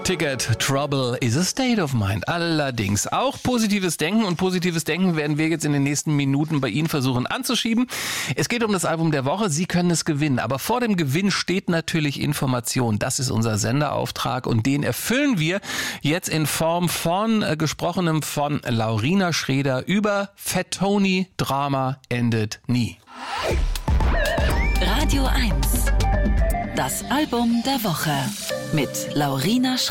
Ticket, Trouble is a state of mind. Allerdings auch positives Denken, und positives Denken werden wir jetzt in den nächsten Minuten bei Ihnen versuchen anzuschieben. Es geht um das Album der Woche. Sie können es gewinnen, aber vor dem Gewinn steht natürlich Information. Das ist unser Senderauftrag und den erfüllen wir jetzt in Form von Gesprochenem von Laurina Schreder über Fat Tony, Drama endet nie. Radio 1, das Album der Woche mit Laurina Schreder.